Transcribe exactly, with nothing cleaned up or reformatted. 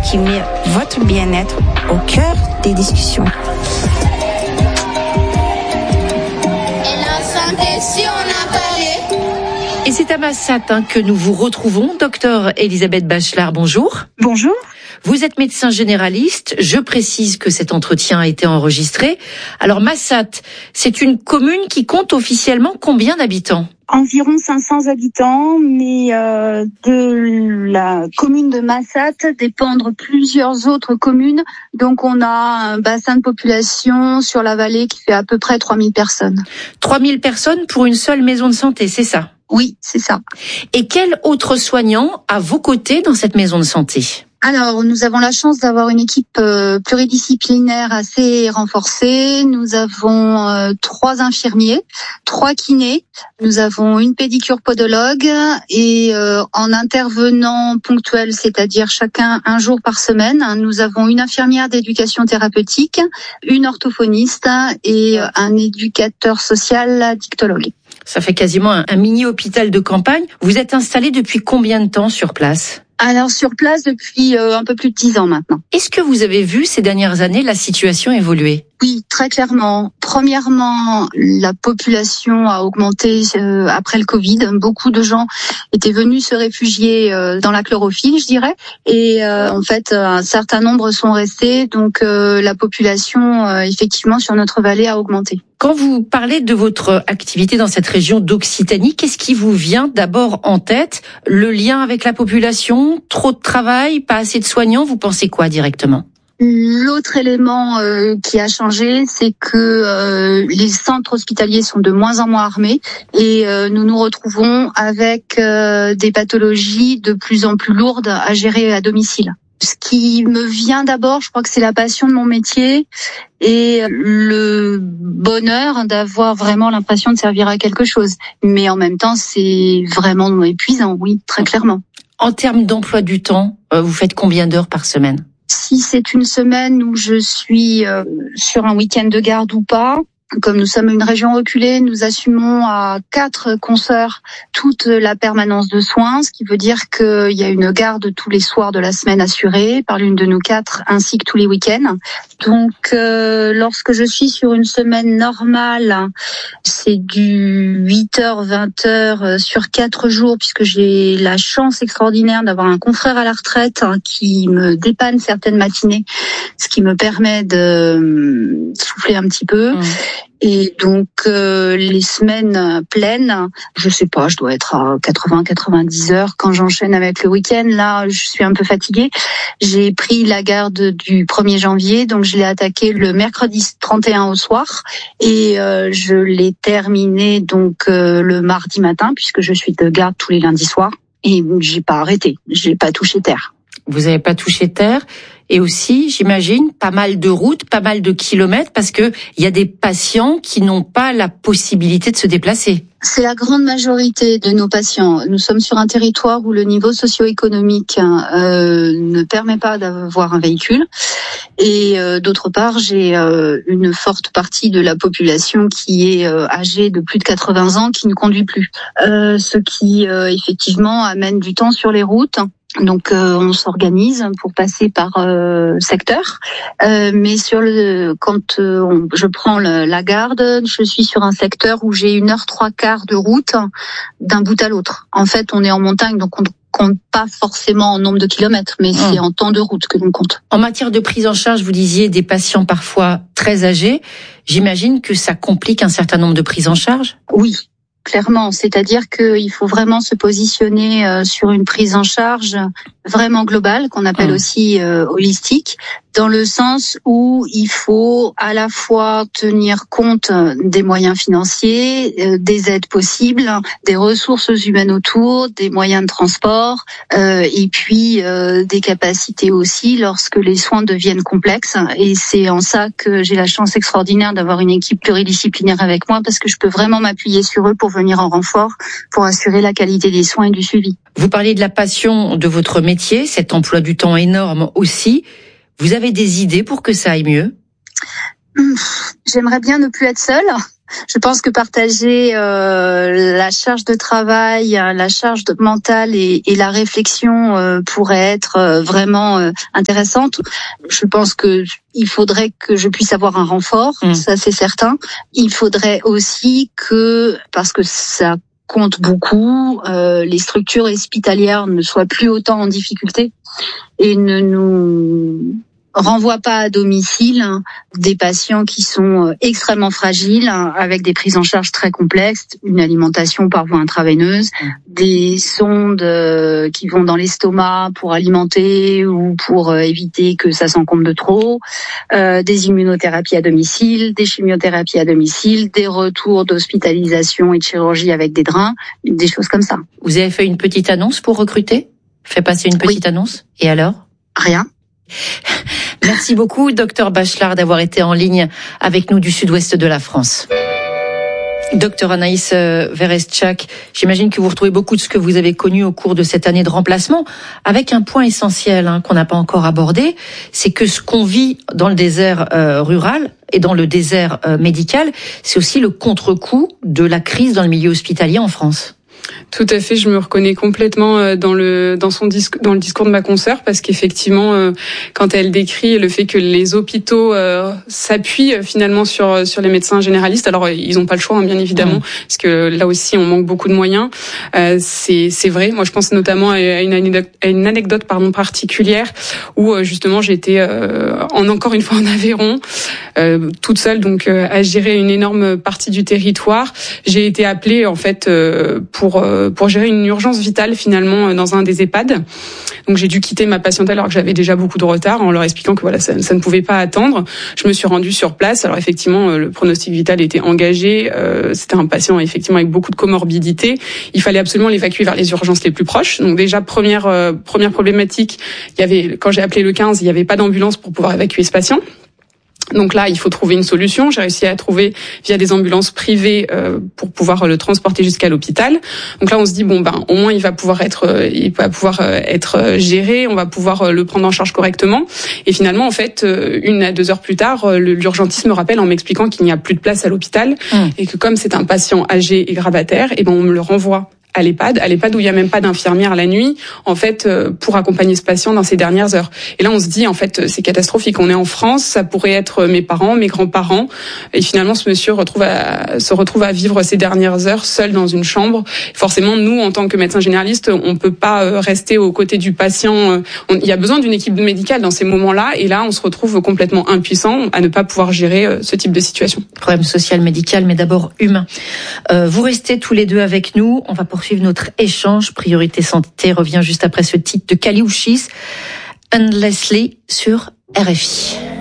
qui met votre bien-être au cœur des discussions. Et c'est à Massat hein, que nous vous retrouvons. Docteur Elisabeth Bachelard, bonjour. Bonjour. Vous êtes médecin généraliste. Je précise que cet entretien a été enregistré. Alors Massat, c'est une commune qui compte officiellement combien d'habitants ? Environ cinq cents habitants, mais euh, de la commune de Massat dépendent plusieurs autres communes. Donc on a un bassin de population sur la vallée qui fait à peu près trois mille personnes. trois mille personnes pour une seule maison de santé, c'est ça ? Oui, c'est ça. Et quel autre soignant à vos côtés dans cette maison de santé ? Alors, nous avons la chance d'avoir une équipe euh, pluridisciplinaire assez renforcée. Nous avons euh, trois infirmiers, trois kinés. Nous avons une pédicure podologue et euh, en intervenant ponctuel, c'est-à-dire chacun un jour par semaine, nous avons une infirmière d'éducation thérapeutique, une orthophoniste et euh, un éducateur social dictologue. Ça fait quasiment un, un mini-hôpital de campagne. Vous êtes installé depuis combien de temps sur place ? Alors sur place depuis euh, un peu plus de dix ans maintenant. Est-ce que vous avez vu ces dernières années la situation évoluer ? Oui, très clairement. Premièrement, la population a augmenté euh, après le Covid. Beaucoup de gens étaient venus se réfugier euh, dans la chlorophylle, je dirais. Et euh, en fait, un certain nombre sont restés. Donc euh, la population, euh, effectivement, sur notre vallée a augmenté. Quand vous parlez de votre activité dans cette région d'Occitanie, qu'est-ce qui vous vient d'abord en tête ? Le lien avec la population ? Trop de travail ? Pas assez de soignants ? Vous pensez quoi directement ? L'autre élément euh, qui a changé, c'est que euh, les centres hospitaliers sont de moins en moins armés et euh, nous nous retrouvons avec euh, des pathologies de plus en plus lourdes à gérer à domicile. Ce qui me vient d'abord, je crois que c'est la passion de mon métier et le bonheur d'avoir vraiment l'impression de servir à quelque chose. Mais en même temps, c'est vraiment épuisant, oui, très clairement. En termes d'emploi du temps, vous faites combien d'heures par semaine ? Si c'est une semaine où je suis euh, sur un week-end de garde ou pas, comme nous sommes une région reculée, nous assumons à quatre consoeurs toute la permanence de soins, ce qui veut dire qu'il y a une garde tous les soirs de la semaine assurée par l'une de nous quatre, ainsi que tous les week-ends. Donc, euh, lorsque je suis sur une semaine normale, c'est du huit heures, vingt heures sur quatre jours, puisque j'ai la chance extraordinaire d'avoir un confrère à la retraite hein, qui me dépanne certaines matinées, ce qui me permet de souffler un petit peu. Mmh. Et donc euh, les semaines pleines, je sais pas, je dois être à quatre-vingts à quatre-vingt-dix heures. Quand j'enchaîne avec le week-end, là, je suis un peu fatiguée. J'ai pris la garde du premier janvier, donc je l'ai attaqué le mercredi trente et un au soir, et euh, je l'ai terminé donc euh, le mardi matin, puisque je suis de garde tous les lundis soirs. Et j'ai pas arrêté, j'ai pas touché terre. Vous n'avez pas touché terre. Et aussi, j'imagine, pas mal de routes, pas mal de kilomètres, parce que il y a des patients qui n'ont pas la possibilité de se déplacer. C'est la grande majorité de nos patients. Nous sommes sur un territoire où le niveau socio-économique euh, ne permet pas d'avoir un véhicule. Et euh, d'autre part, j'ai euh, une forte partie de la population qui est euh, âgée de plus de quatre-vingts ans qui ne conduit plus. Euh, ce qui, euh, effectivement, amène du temps sur les routes. Donc euh, on s'organise pour passer par euh, secteur, euh, mais sur le quand euh, on, je prends le, la garde, je suis sur un secteur où j'ai une heure trois quarts de route d'un bout à l'autre. En fait, on est en montagne, donc on ne compte pas forcément en nombre de kilomètres, mais mmh. c'est en temps de route que l'on compte. En matière de prise en charge, vous disiez des patients parfois très âgés. J'imagine que ça complique un certain nombre de prises en charge. Oui. Clairement, c'est-à-dire qu'il faut vraiment se positionner euh, sur une prise en charge vraiment globale, qu'on appelle mmh. aussi euh, holistique, dans le sens où il faut à la fois tenir compte des moyens financiers, euh, des aides possibles, des ressources humaines autour, des moyens de transport, euh, et puis euh, des capacités aussi lorsque les soins deviennent complexes. Et c'est en ça que j'ai la chance extraordinaire d'avoir une équipe pluridisciplinaire avec moi, parce que je peux vraiment m'appuyer sur eux pour venir en renfort, pour assurer la qualité des soins et du suivi. Vous parlez de la passion de votre métier, cet emploi du temps énorme aussi. Vous avez des idées pour que ça aille mieux ? J'aimerais bien ne plus être seule. Je pense que partager euh, la charge de travail, la charge de mentale et, et la réflexion euh, pourrait être euh, vraiment euh, intéressante. Je pense que il faudrait que je puisse avoir un renfort, mmh. ça c'est certain. Il faudrait aussi que, parce que ça compte beaucoup, euh, les structures hospitalières ne soient plus autant en difficulté et ne nous renvoie pas à domicile des patients qui sont extrêmement fragiles, avec des prises en charge très complexes, une alimentation par voie intraveineuse, des sondes qui vont dans l'estomac pour alimenter ou pour éviter que ça s'encombre de trop, euh, des immunothérapies à domicile, des chimiothérapies à domicile, des retours d'hospitalisation et de chirurgie avec des drains, des choses comme ça. Vous avez fait une petite annonce pour recruter ? Fait passer une petite oui. annonce ? Et alors ? Rien. Merci beaucoup, docteur Bachelard, d'avoir été en ligne avec nous du sud-ouest de la France. Docteur Anaïs Verestchak, j'imagine que vous retrouvez beaucoup de ce que vous avez connu au cours de cette année de remplacement, avec un point essentiel hein, qu'on n'a pas encore abordé, c'est que ce qu'on vit dans le désert euh, rural et dans le désert euh, médical, c'est aussi le contre-coup de la crise dans le milieu hospitalier en France. Tout à fait, je me reconnais complètement dans le dans son discours dans le discours de ma consoeur parce qu'effectivement euh, quand elle décrit le fait que les hôpitaux euh, s'appuient finalement sur sur les médecins généralistes, alors ils ont pas le choix hein, bien évidemment mmh. parce que là aussi on manque beaucoup de moyens. Euh, c'est c'est vrai. Moi je pense notamment à une anecdote, à une anecdote pardon particulière où euh, justement j'étais euh, en encore une fois en Aveyron euh, toute seule donc euh, à gérer une énorme partie du territoire. J'ai été appelée en fait euh, pour pour gérer une urgence vitale finalement dans un des EHPAD. Donc j'ai dû quitter ma patientèle alors que j'avais déjà beaucoup de retard en leur expliquant que voilà ça, ça ne pouvait pas attendre. Je me suis rendue sur place. Alors effectivement le pronostic vital était engagé. Euh, c'était un patient effectivement avec beaucoup de comorbidités. Il fallait absolument l'évacuer vers les urgences les plus proches. Donc déjà première euh, première problématique, il y avait quand j'ai appelé le quinze, il n'y avait pas d'ambulance pour pouvoir évacuer ce patient. Donc là, il faut trouver une solution. J'ai réussi à trouver via des ambulances privées euh, pour pouvoir le transporter jusqu'à l'hôpital. Donc là, on se dit bon ben au moins il va pouvoir être euh, il va pouvoir euh, être géré, on va pouvoir euh, le prendre en charge correctement. Et finalement, en fait, euh, une à deux heures plus tard, euh, l'urgentiste me rappelle en m'expliquant qu'il n'y a plus de place à l'hôpital mmh. et que comme c'est un patient âgé et gravataire, et ben on me le renvoie à l'EHPAD, à l'EHPAD où il y a même pas d'infirmière la nuit, en fait, euh, pour accompagner ce patient dans ses dernières heures. Et là, on se dit, en fait, c'est catastrophique. On est en France, ça pourrait être mes parents, mes grands-parents, et finalement, ce monsieur retrouve à, se retrouve à vivre ses dernières heures seul dans une chambre. Forcément, nous, en tant que médecins généralistes, on peut pas rester aux côtés du patient. On, il y a besoin d'une équipe médicale dans ces moments-là, et là, on se retrouve complètement impuissant à ne pas pouvoir gérer ce type de situation. Problème social, médical, mais d'abord humain. Euh, vous restez tous les deux avec nous. On va poursuivre notre échange. Priorité Santé revient juste après ce titre de Kali Uchis, Endlessly sur R F I.